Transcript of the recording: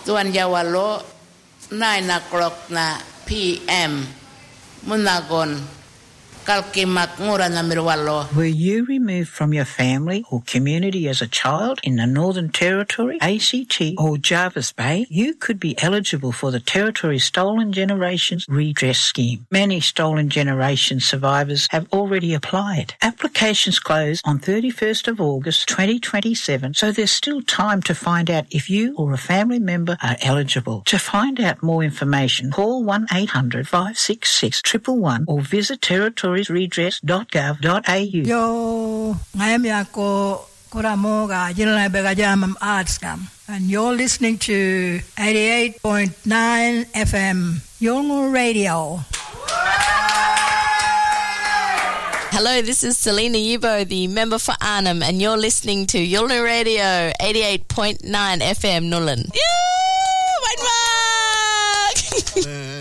Tuan Jawalo 9 o'clock na PM Munagon Kalkimak Murana Mirwalo. Were you removed from your family or community as a child in the Northern Territory, ACT or Jervis Bay? You could be eligible for the Territory Stolen Generations Redress Scheme. Many Stolen Generations survivors have already applied. Applications close on 31st of August 2027, so there's still time to find out if you or a family member are eligible. To find out more information, call 1-800-566-111 or visit territoriesredress.gov.au. Yo, ngayam yako koramo ga jinla bega jamam arts kam. And you're listening to 88.9 FM, Yolngu Radio. Hello, this is Selena Yibo, the member for Arnhem, and you're listening to Yolngu Radio 88.9 FM, Nullan. Yeah, White Mark!